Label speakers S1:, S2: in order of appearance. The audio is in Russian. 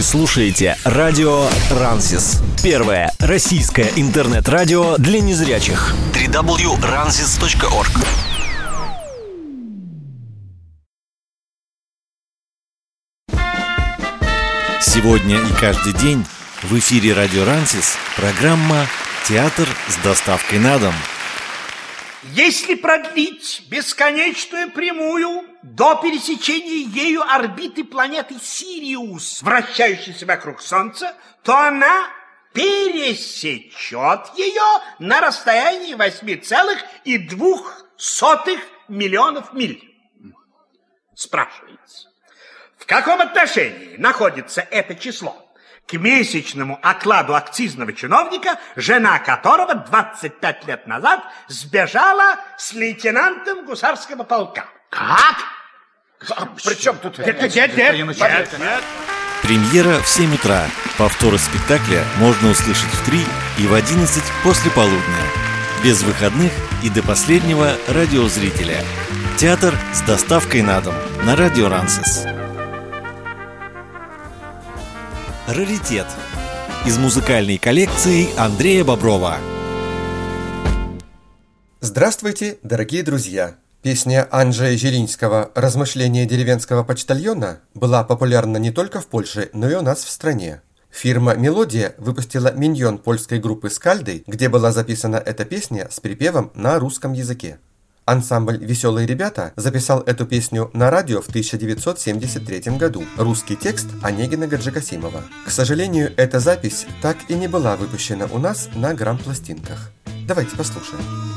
S1: слушаете радио Рансис. Первое российское интернет-радио для незрячих. www.ransis.org. Сегодня и каждый день в эфире радио Рансис программа «Театр с доставкой на дом».
S2: Если продлить бесконечную прямую до пересечения ею орбиты планеты Сириус, вращающейся вокруг Солнца, то она пересечет ее на расстоянии 8,2 миллионов миль. Спрашивается, в каком отношении находится это число к месячному окладу акцизного чиновника, жена которого 25 лет назад сбежала с лейтенантом гусарского полка?
S3: Как? При чем тут...
S2: Нет.
S1: Премьера в 7 утра. Повторы спектакля можно услышать в 3 и в 11 после полудня. Без выходных и до последнего радиозрителя. Театр с доставкой на дом на радио Рансис. Раритет. Из музыкальной коллекции Андрея Боброва.
S4: Здравствуйте, дорогие друзья! Песня Анджея Зелинского «Размышления деревенского почтальона» была популярна не только в Польше, но и у нас в стране. Фирма «Мелодия» выпустила миньон польской группы «Скальды», где была записана эта песня с припевом на русском языке. Ансамбль «Веселые ребята» записал эту песню на радио в 1973 году. Русский текст Онегина Гаджикасимова. К сожалению, эта запись так и не была выпущена у нас на грампластинках. Давайте послушаем.